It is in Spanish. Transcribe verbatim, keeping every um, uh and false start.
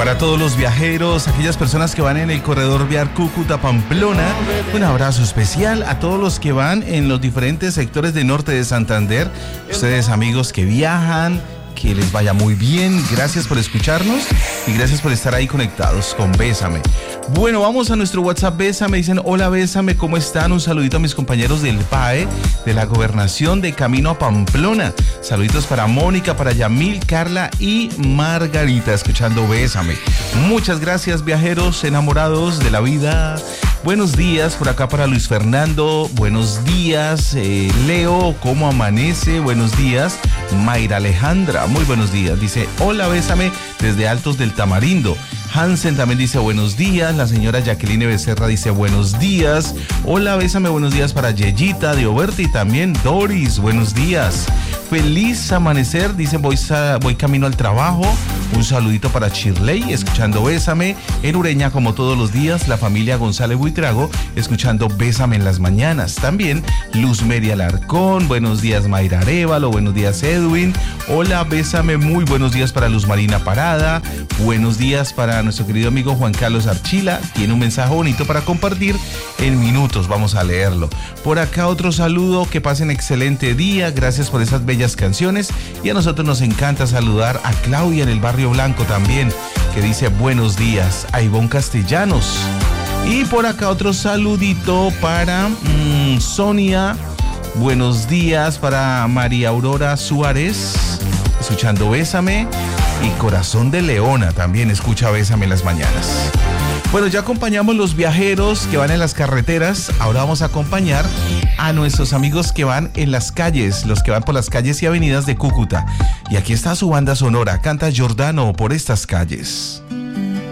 Para todos los viajeros, aquellas personas que van en el corredor vial Cúcuta-Pamplona, un abrazo especial a todos los que van en los diferentes sectores del norte de Santander. Ustedes, amigos que viajan, que les vaya muy bien. Gracias por escucharnos y gracias por estar ahí conectados con Bésame. Bueno, vamos a nuestro WhatsApp Bésame. Dicen, hola Bésame, ¿cómo están? Un saludito a mis compañeros del P A E, de la Gobernación de Camino a Pamplona. Saluditos para Mónica, para Yamil, Carla y Margarita, escuchando Bésame. Muchas gracias, viajeros enamorados de la vida. Buenos días por acá para Luis Fernando. Buenos días, eh, Leo, ¿cómo amanece? Buenos días, Mayra Alejandra. Muy buenos días. Dice, hola Bésame desde Altos del Tamarindo. Hansen también dice buenos días. La señora Jacqueline Becerra dice buenos días. Hola Bésame, buenos días para Yeyita de Oberta y también Doris, buenos días. Feliz amanecer, dice voy, voy camino al trabajo. Un saludito para Shirley, escuchando Bésame. En Ureña, como todos los días, la familia González Buitrago, escuchando Bésame en las mañanas. También Luz Meria Alarcón, buenos días Mayra Arevalo, buenos días Edwin. Hola Bésame, muy buenos días para Luz Marina Parada. Buenos días para nuestro querido amigo Juan Carlos Archila. Tiene un mensaje bonito para compartir en minutos, vamos a leerlo. Por acá otro saludo, que pasen excelente día, gracias por esas bellas canciones. Y a nosotros nos encanta saludar a Claudia en el barrio Blanco también, que dice buenos días, a Ivonne Castellanos. Y por acá otro saludito para mmm, Sonia, buenos días para María Aurora Suárez, escuchando Bésame. Y Corazón de Leona también escucha Bésame en las mañanas. Bueno, ya acompañamos los viajeros que van en las carreteras. Ahora vamos a acompañar a nuestros amigos que van en las calles, los que van por las calles y avenidas de Cúcuta. Y aquí está su banda sonora, canta Giordano por estas calles.